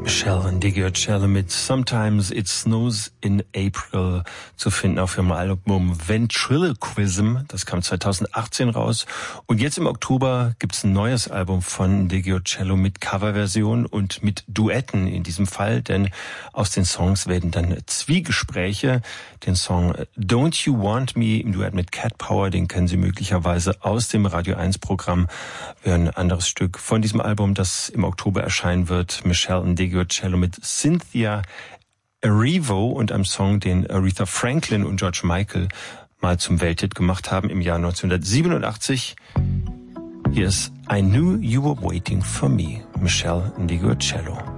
Michelle Ndegeocello mit Sometimes It Snows in April zu finden auf ihrem Album Ventriloquism. Das kam 2018 raus. Und jetzt im Oktober gibt's ein neues Album von Ndegeocello mit Coverversion und mit Duetten in diesem Fall, denn aus den Songs werden dann Zwiegespräche. Den Song Don't You Want Me im Duett mit Cat Power, den kennen Sie möglicherweise aus dem Radio 1 Programm. Wir hören ein anderes Stück von diesem Album, das im Oktober erscheinen wird. Michelle Ndegeocello mit Cynthia Erivo und einem Song, den Aretha Franklin und George Michael mal zum Welthit gemacht haben im Jahr 1987. Hier ist I Knew You Were Waiting for Me, Michelle Ndegeocello.